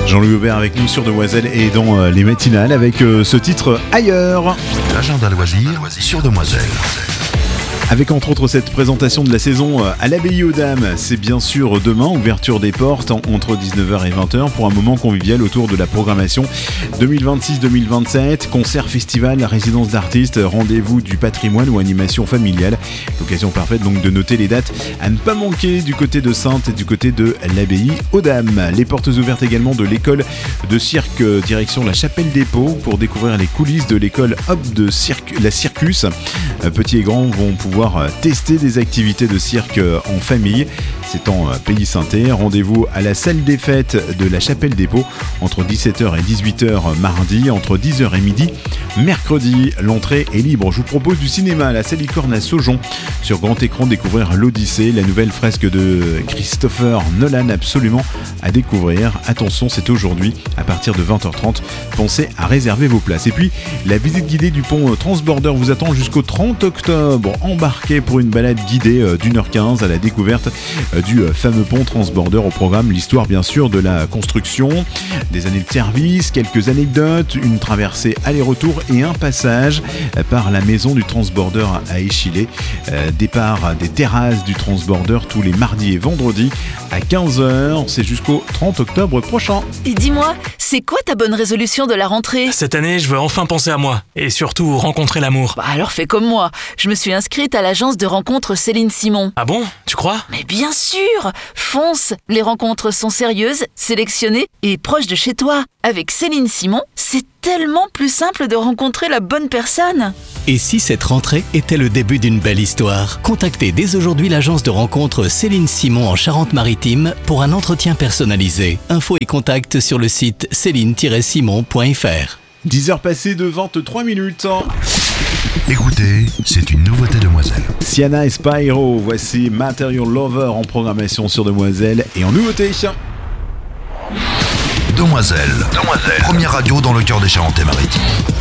Jean-Louis Aubert avec nous sur Demoiselle et dans les matinales avec ce titre Ailleurs. L'agenda loisirs sur Demoiselle. Avec entre autres cette présentation de la saison à l'Abbaye aux Dames. C'est bien sûr demain, ouverture des portes entre 19h et 20h pour un moment convivial autour de la programmation 2026-2027. Concert, festival, résidence d'artistes, rendez-vous du patrimoine ou animation familiale. L'occasion parfaite donc de noter les dates à ne pas manquer du côté de Saintes et du côté de l'Abbaye aux Dames. Les portes ouvertes également de l'école de cirque direction la Chapelle des Paux pour découvrir les coulisses de l'école Hop de la Circus. Petits et grands vont pouvoir tester des activités de cirque en famille. C'est en Pays Saintais. Rendez-vous à la salle des fêtes de la Chapelle des Paux entre 17h et 18h mardi, entre 10h et midi mercredi. L'entrée est libre. Je vous propose du cinéma à la Salicorne à Saujon. Sur grand écran, découvrir l'Odyssée, la nouvelle fresque de Christopher Nolan, absolument à découvrir. Attention, c'est aujourd'hui à partir de 20h30. Pensez à réserver vos places. Et puis, la visite guidée du pont Transborder vous attend jusqu'au 30 octobre. Embarquez pour une balade guidée d'1h15 à la découverte du fameux pont Transborder. Au programme, l'histoire bien sûr de la construction, des années de service, quelques anecdotes, une traversée aller-retour et un passage par la maison du Transborder à Échillé. Départ des terrasses du Transborder tous les mardis et vendredis à 15h. C'est jusqu'au 30 octobre prochain. Et dis-moi, c'est quoi ta bonne résolution de la rentrée ? Cette année, je veux enfin penser à moi et surtout rencontrer l'amour. Bah alors fais comme moi. Je me suis inscrite à l'agence de rencontres Céline Simon. Ah bon ? Tu crois ? Mais bien sûr ! Fonce ! Les rencontres sont sérieuses, sélectionnées et proches de chez toi. Avec Céline Simon, c'est tellement plus simple de rencontrer la bonne personne. Et si cette rentrée était le début d'une belle histoire ? Contactez dès aujourd'hui l'agence de rencontres Céline Simon en Charente-Maritime pour un entretien personnalisé. Infos et contacts sur le site céline-simon.fr. 10h passées de 23 minutes. Écoutez, c'est une nouveauté Demoiselle. Sienna et Spyro, voici Material Lover en programmation sur Demoiselle et en nouveauté. Demoiselle. Première radio dans le cœur des Charentes-Maritimes.